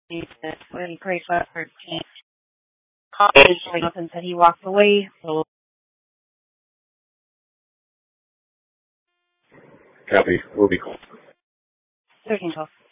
When Grace left her team, college and said he walked away. So Copy. We'll be 13-12.